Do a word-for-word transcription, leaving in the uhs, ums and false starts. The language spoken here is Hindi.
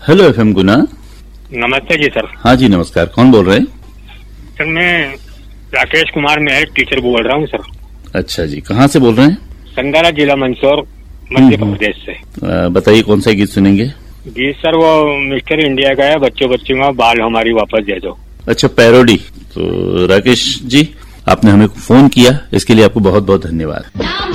हेलो एफएम गुना। नमस्ते जी सर। हाँ जी नमस्कार, कौन बोल रहे हैं? सर मैं राकेश कुमार मैं टीचर बोल रहा हूँ सर। अच्छा जी, कहाँ से बोल रहे हैं? संगारा जिला मंदसौर मध्य प्रदेश से। बताइए कौन सा गीत सुनेंगे? गीत सर वो मिस्टर इंडिया का है, बच्चों बच्चों में बाल हमारी वापस दे दो। अच्छा, पैरोडी। तो राकेश जी, आपने हमें फोन किया, इसके लिए आपको बहुत बहुत धन्यवाद।